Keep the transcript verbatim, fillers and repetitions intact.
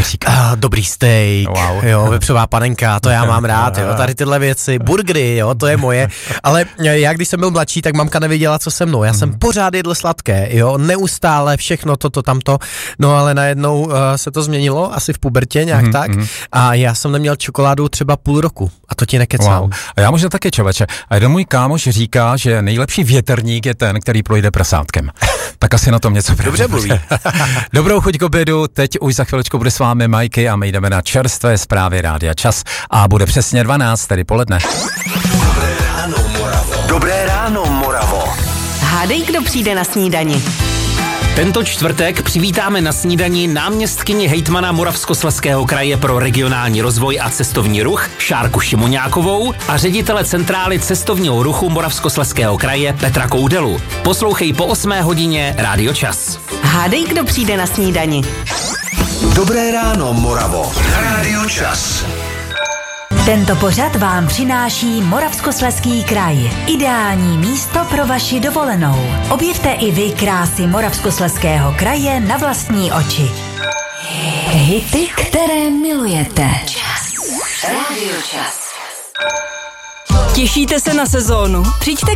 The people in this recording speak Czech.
vepříka. Uh, dobrý steak, Wow. jo, vepřová panenka, to já mám rád, jo, tady tyhle věci, burgery, jo, to je moje, ale já, když jsem byl mladší, tak mamka nevěděla, co se mnou, já mm. jsem pořád jedl sladké, jo, neustále všechno toto, tamto, no ale najednou uh, se to změnilo, asi v pubertě nějak mm, tak, mm. a já jsem neměl čokoládu třeba půl roku, a to ti nekecám. Wow. A já možná taky, člověče, a jeden můj kámoš říká, že nejlepší větrník je ten, který projde prasátkem. Tak asi na tom něco dobře mluví. Dobrou chuť k obědu, teď už za chviličku bude s vámi Majky a my jdeme na čerstvé zprávy Rádia Čas a bude přesně dvanáct, tedy poledne. Dobré ráno, Moravo. Dobré ráno, Moravo. Hádej, kdo přijde na snídani. Tento čtvrtek přivítáme na snídani náměstkyni hejtmana Moravskoslezského kraje pro regionální rozvoj a cestovní ruch Šárku Šimoňákovou a ředitele centrály cestovního ruchu Moravskoslezského kraje Petra Koudelu. Poslouchej po osmé hodině Rádio Čas. Hádej, kdo přijde na snídani. Dobré ráno, Moravo. Na Rádio Čas. Tento pořad vám přináší Moravskoslezský kraj. Ideální místo pro vaši dovolenou. Objevte i vy krásy Moravskoslezského kraje na vlastní oči. Hity, které milujete. Čas. Rádio Čas. Těšíte se na sezónu? Přijďte